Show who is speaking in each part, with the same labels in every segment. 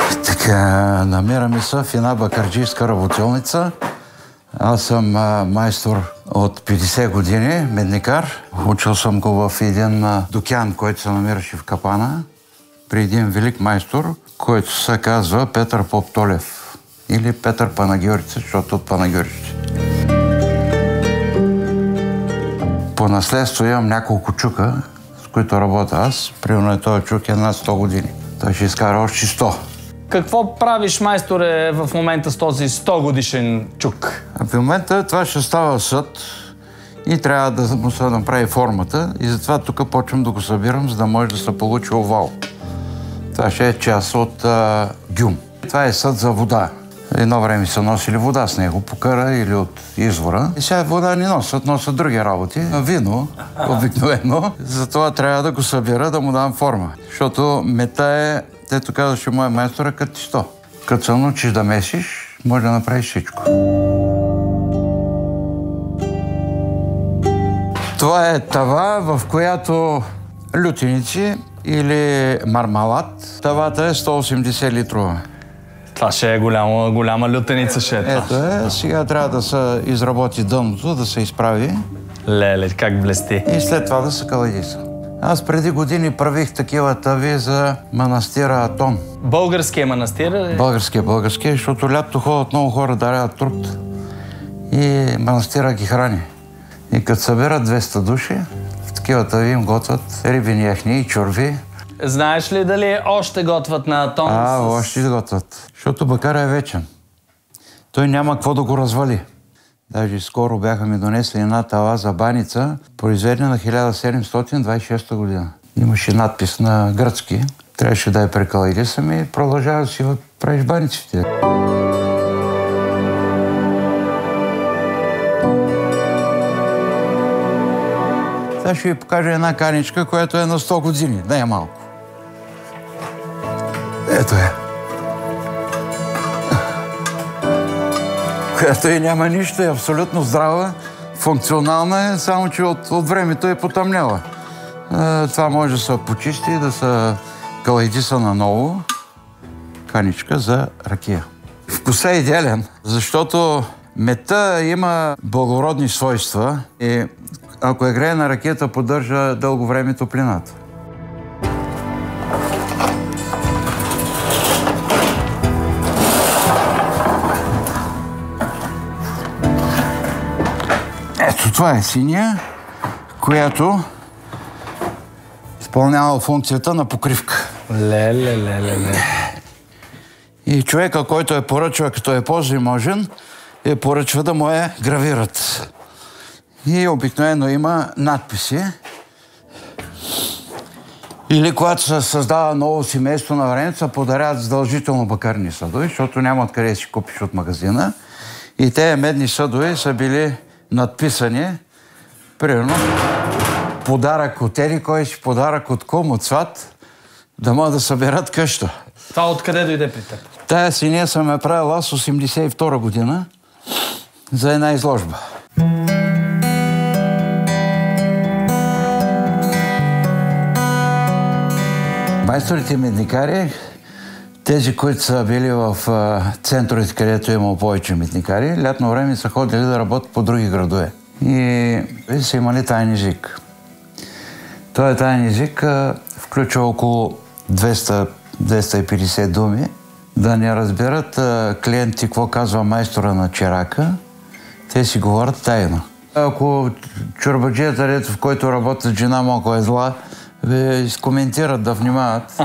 Speaker 1: Така, намираме се в една бакърджийска работилница. Аз съм майстор от 50 години, медникар. Учил съм го в един дукян, който се намираше в Капана, при един велик майстор, който се казва Петър Поптолев или Петър Панагюрица, защото от Панагюрище. По наследство имам няколко чука, с които работя аз. Примерно този чук е над 100 години. Той ще изкара още 100.
Speaker 2: Какво правиш, майсторе, в момента с този 100 годишен чук?
Speaker 1: В момента това ще става съд и трябва да му се направи формата и затова тук почвам да го събирам, за да може да се получи овал. Това ще е част от гюм. Това е съд за вода. Едно време са носили вода с него, по къра или от извора. И сега вода не носят други работи. Вино, обикновено. Затова трябва да го събира, да му дам форма. Защото мета е, тето казваше моя майстор, като ти сто. Като се научиш да месиш, може да направиш всичко. Това е тава, в която лютеници или мармалад. Тавата е 180 литрова.
Speaker 2: Това ще е голяма лютеница ще е това.
Speaker 1: Ето е, сега трябва да се изработи дъното, да се изправи.
Speaker 2: Леле, как блести.
Speaker 1: И след това да се каладиса. Аз преди години правих такива тави за манастира Атон.
Speaker 2: Българския манастир?
Speaker 1: Българския, защото лятото ходят много хора да даряват труд. И манастира ги храни. И като събират 200 души, в такива тави им готвят рибини яхни и чорви.
Speaker 2: Знаеш ли дали още готвят на Атон?
Speaker 1: Още готвят. Защото бакара е вечен. Той няма какво да го развали. Даже скоро бяха ми донесли една тава за баница, произведена на 1726 година. Имаше надпис на гръцки. Трябваше да я прекаладисам и продължава да си правиш баниците. Сега ще ви покажа една каничка, която е на 100 години. Не е малко. Ето е. Която и няма нищо, е абсолютно здрава, функционална е, само че от времето е потъмняла. Това може да се почисти, да се каладиса наново. Каничка за ракия. Вкусът е идеален, защото мета има благородни свойства и ако е греена ракията, поддържа дълго време топлината. Ето това е синя, която изпълнява функцията на покривка.
Speaker 2: Леле.
Speaker 1: И човека, който е поръчва, като е по-заможен, поръчва да му я гравират. И обикновено има надписи. Или когато се създава ново семейство на времето, се подаряват задължително бакърни съдове, защото няма откъде си купиш от магазина. И тези медни съдове са били надписани, примерно, подарък от еди кой си, подарък от кум, от сват, да могат да съберат къща.
Speaker 2: Това откъде дойде при теб?
Speaker 1: Тая синия съм я правил аз 82 година за една изложба. Майсторите медникари, тези, които са били в центровете, където има повече медникари, лятно време са ходили да работят по други градове. И са имали таен език. Този таен език включва около 200-250 думи. Да не разберат клиенти какво казва майстора на чирака, те си говорят тайно. Ако чорбаджията, в който работят жена малко е зла, ви изкоментират да внимават.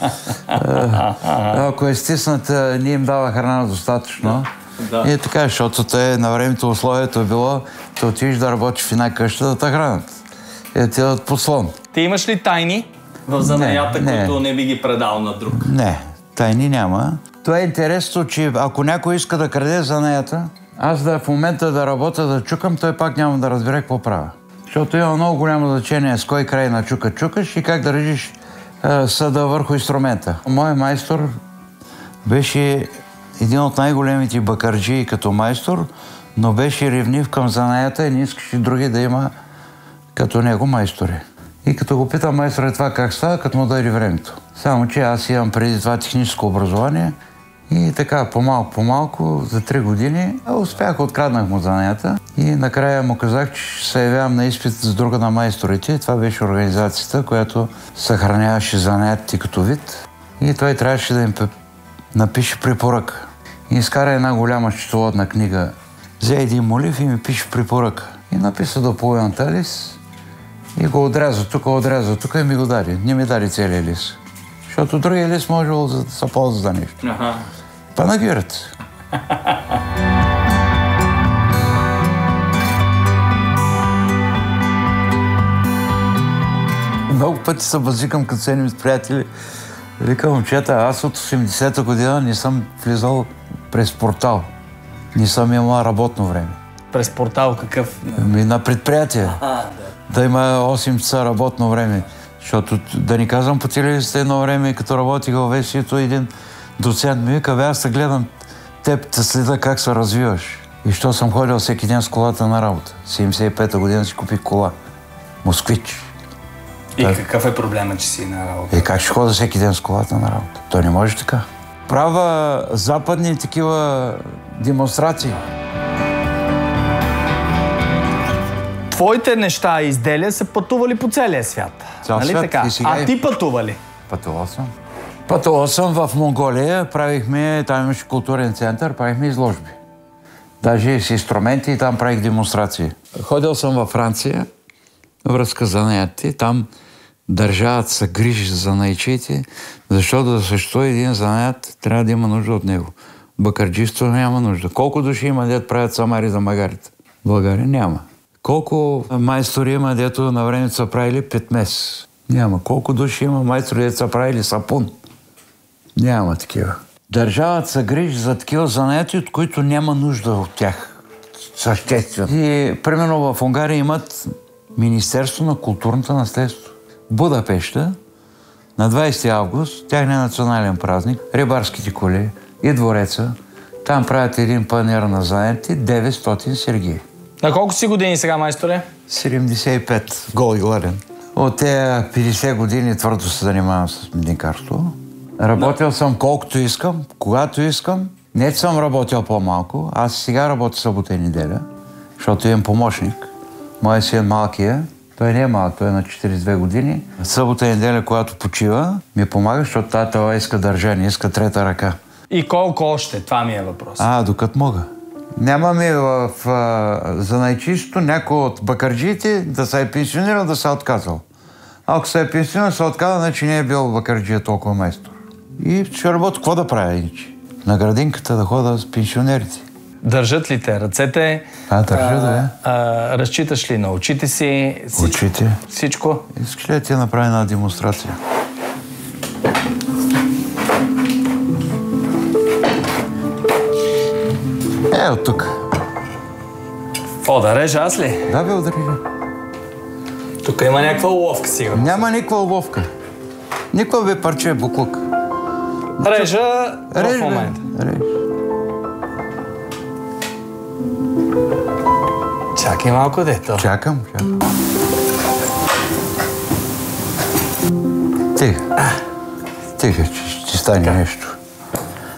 Speaker 1: Ако е стиснат, не им дава храна достатъчно. Да. И така, защото те на времето условието е било да отидеш да работиш в една къща да те хранят. И ти дадат послон.
Speaker 2: Ти имаш ли тайни в занаята, които не би ги предал на друг?
Speaker 1: Не, тайни няма. Това е интересно, че ако някой иска да краде занаята, аз в момента да работя, да чукам, той пак няма да разбере какво правя. Защото има много голямо значение с кой край на чука чукаш и как да държиш съда върху инструмента. Мой майстор беше един от най-големите бакърджии като майстор, но беше ревнив към занаята и не искаше други да има като него майстори. И като го питам майстора това как става, като му дойде времето. Само че аз имам преди това техническо образование и така по-малко за 3 години успях, откраднах му занятията и накрая му казах, че ще се явявам на изпит с друга на майсторите. Това беше организацията, която съхраняваше занятията като вид и той трябваше да им напише препоръка. И изкара една голяма счетоводна книга. Взе един молив и ми пише препоръка. И написа до половината лист и го отряза тук и ми го даде. Не ми даде целият лист. Защото другия лист може да се ползва за нещо. Панагюрът. Много пъти се базикам, като седнем с приятели. Викам, момчета, аз от 80-та година не съм влизал през портал. Не съм имал работно време.
Speaker 2: През портал какъв?
Speaker 1: На предприятие. Да има 8 часа работно време. Защото, да ни казвам, по телевизията едно време, като работих във вестието, един доцент ми вика, аз те гледам теб, те следа как се развиваш. И що съм ходил всеки ден с колата на работа. 75-та година си купих кола. Москвич.
Speaker 2: И какъв е проблемът, че си на работа?
Speaker 1: Как ще ходя всеки ден с колата на работа? То не може така. Правя западни такива демонстрации.
Speaker 2: Твоите неща и изделия са пътували по целия свят.
Speaker 1: Цял
Speaker 2: нали
Speaker 1: свят.
Speaker 2: така? А ти пътува ли?
Speaker 1: Пътувал съм. Пътувал съм в Монголия, там имаше културен център, правихме изложби. Даже с инструменти и там правих демонстрации. Ходил съм във Франция, връзка за занятия. Там държавата се грижи за занаятчиите, защото да съществува един занаят, трябва да има нужда от него. Бакърджийство няма нужда. Колко души има, дето правят самари за магарите? В България няма. Колко майстори има, дето на времето са правили петмес? Няма. Колко души има майстори, дето са правили сапун? Няма такива. Държавата се грижи за такива занятия, от които няма нужда от тях. Съществено. И примерно в Унгария имат Министерство на културното наследство. Будапеща на 20 август, тяхния национален празник, рибарските коли и двореца, там правят един панаир на заети 900 Сергии.
Speaker 2: На колко си години сега, майсторе?
Speaker 1: 75, гол и гладен. От тези 50 години твърдо се занимавам с медникарство. Работил съм колкото искам, когато искам. Не съм работил по-малко. Аз сега работя събота и неделя, защото имам помощник. Моят син малкия, той не е малък, той е на 42 години. Събота и неделя, когато почива, ми помага, защото тата иска държание, иска трета ръка.
Speaker 2: И колко още? Това ми е въпрос.
Speaker 1: Докато мога. Нямаме в занаятчийството някой от бакърджиите да се е пенсионирал, да се е отказал. Ако се е пенсионирал, се отказал, значи не е бил бакърджия толкова майстор. И ще работя, какво да правя иначе? На градинката да хода с пенсионерите.
Speaker 2: Държат ли те ръцете?
Speaker 1: Държа, да.
Speaker 2: Разчиташ ли на очите си?
Speaker 1: Очите.
Speaker 2: Всичко?
Speaker 1: Искаш ли да ти направи една демонстрация? От тук.
Speaker 2: Да режа аз ли?
Speaker 1: Да, бе, удари.
Speaker 2: Тук има някаква уловка, сигурно.
Speaker 1: Няма никаква уловка. Никаква бе парче буклук.
Speaker 2: Режа в момента.
Speaker 1: Реж.
Speaker 2: Чакай малко, дето.
Speaker 1: Чакам. Тиха, че ще стане нещо.